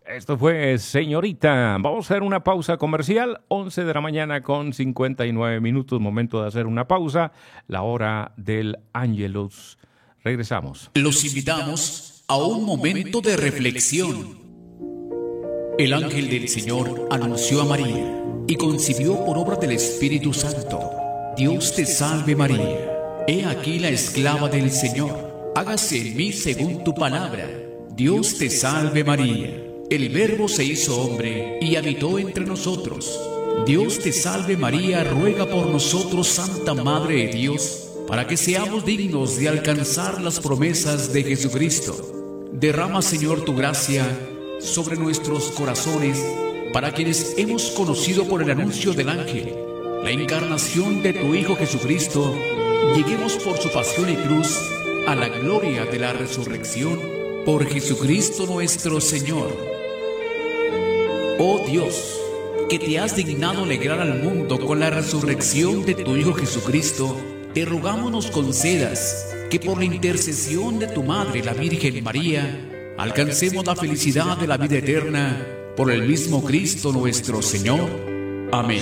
Esto fue Señorita. Vamos a hacer una pausa comercial. 11 de la mañana con 59 minutos. Momento de hacer una pausa. La hora del Ángelus. Regresamos. Los invitamos a un momento de reflexión. El ángel del Señor anunció a María y concibió por obra del Espíritu Santo. Dios te salve María. He aquí la esclava del Señor. Hágase en mí según tu palabra. Dios te salve María. El Verbo se hizo hombre y habitó entre nosotros. Dios te salve María, ruega por nosotros, Santa Madre de Dios, para que seamos dignos de alcanzar las promesas de Jesucristo. Derrama, Señor, tu gracia sobre nuestros corazones, para quienes hemos conocido por el anuncio del ángel la encarnación de tu Hijo Jesucristo, lleguemos por su pasión y cruz a la gloria de la resurrección, por Jesucristo nuestro Señor. Oh Dios, que te has dignado alegrar al mundo con la resurrección de tu Hijo Jesucristo, te rogamos nos concedas que por la intercesión de tu Madre, la Virgen María, alcancemos la felicidad de la vida eterna por el mismo Cristo nuestro Señor. Amén.